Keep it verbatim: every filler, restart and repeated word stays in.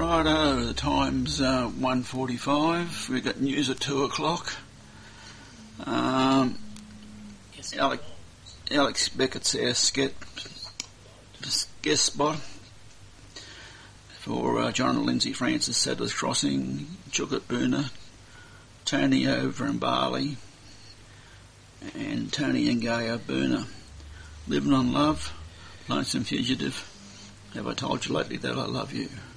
Righto, the time's uh, one forty-five. We've got news at two o'clock. Um, Alex, Alex Beckett's our skit, guest spot for uh, John and Lindsay Francis, Settlers Crossing, Chugget Boona, Tony over in Bali, and Tony and Gaia Boona. Living on Love, Lonesome Fugitive. Have I told you lately that I love you?